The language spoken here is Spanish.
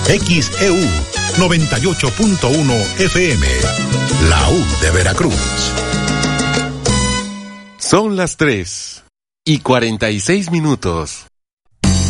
XEU 98.1 FM, la U de Veracruz. Son las 3:46.